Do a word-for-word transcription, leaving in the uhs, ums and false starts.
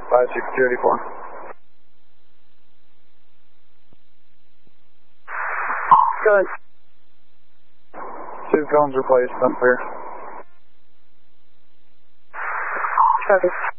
five six two eight four. Good. Two cones replaced, unclear. Copy.